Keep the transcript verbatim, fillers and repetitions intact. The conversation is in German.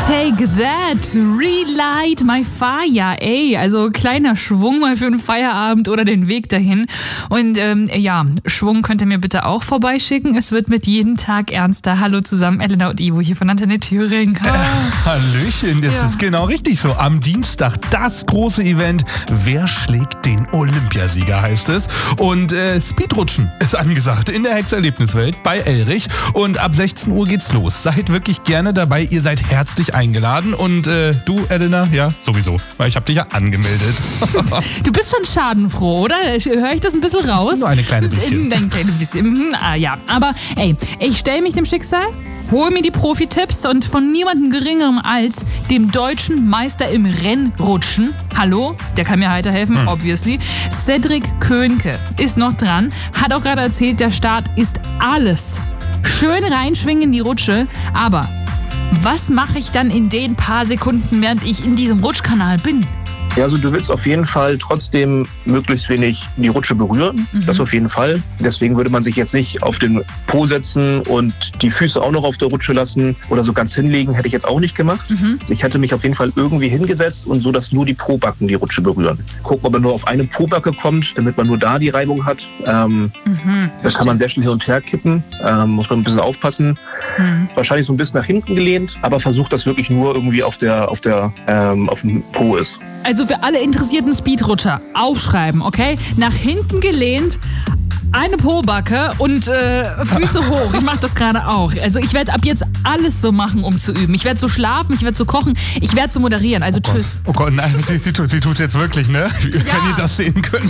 Take that, relight my fire. Ey, also kleiner Schwung mal für einen Feierabend oder den Weg dahin. Und ähm, ja, Schwung könnt ihr mir bitte auch vorbeischicken. Es wird mit jedem Tag ernster. Hallo zusammen, Elena und Ivo hier von Antenne Thüringen. Äh, Hallöchen, das Ja. ist genau richtig so. Am Dienstag das große Event. Wer schlägt den Olympiasieger, heißt es. Und äh, Speedrutschen ist angesagt in der Hex-Erlebniswelt bei Elrich. Und ab sechzehn Uhr geht's los. Seid wirklich gerne dabei. Ihr seid herzlich eingeladen. Und äh, du, Elena, ja, sowieso. Weil ich habe dich ja angemeldet. Du bist schon schadenfroh, oder? Höre ich das ein bisschen raus? Nur eine kleine bisschen. Ein kleines bisschen. Mhm, ah, ja, aber ey, ich stelle mich dem Schicksal, hol mir die Profi-Tipps und von niemandem geringerem als dem deutschen Meister im Rennrutschen. Hallo, der kann mir weiterhelfen, hm. obviously. Cedric Könke ist noch dran, hat auch gerade erzählt, der Start ist alles. Schön reinschwingen in die Rutsche, aber was mache ich dann in den paar Sekunden, während ich in diesem Rutschkanal bin? Ja, also du willst auf jeden Fall trotzdem möglichst wenig die Rutsche berühren. Mhm. Das auf jeden Fall. Deswegen würde man sich jetzt nicht auf den Po setzen und die Füße auch noch auf der Rutsche lassen oder so ganz hinlegen, hätte ich jetzt auch nicht gemacht. Mhm. Ich hätte mich auf jeden Fall irgendwie hingesetzt und so, dass nur die Pobacken die Rutsche berühren. Gucken, ob er nur auf eine Pobacke kommt, damit man nur da die Reibung hat. Ähm, mhm, das kann man sehr schnell hin und her kippen. Ähm, muss man ein bisschen aufpassen. Mhm. Wahrscheinlich so ein bisschen nach hinten gelehnt, aber versucht, dass wirklich nur irgendwie auf der, auf der, ähm, auf dem Po ist. Also für alle interessierten Speedrutscher, aufschreiben, okay? Nach hinten gelehnt, eine Pobacke und äh, Füße hoch. Ich mache das gerade auch. Also ich werde ab jetzt alles so machen, um zu üben. Ich werde so schlafen, ich werde so kochen, ich werde so moderieren. Also oh tschüss. Gott. Oh Gott, nein, sie, sie tut es jetzt wirklich, ne? Ja. Wenn ihr das sehen könnt.